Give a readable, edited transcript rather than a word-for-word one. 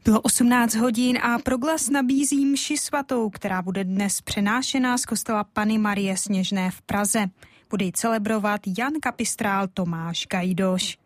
Bylo 18 hodin a Proglas nabízí mši svatou, která bude dnes přenášena z kostela Panny Marie Sněžné v Praze. Bude ji celebrovat Jan Kapistrál Tomáš Gajdoš.